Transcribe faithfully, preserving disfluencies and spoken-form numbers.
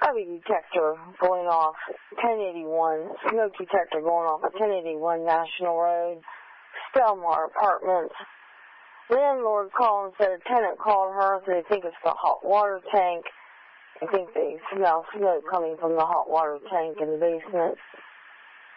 heavy detector going off ten eighty-one, smoke detector going off at ten eighty-one National Road, Stelmar Apartments. Landlord called and said a tenant called her, so they think it's the hot water tank. I think they smell smoke coming from the hot water tank in the basement.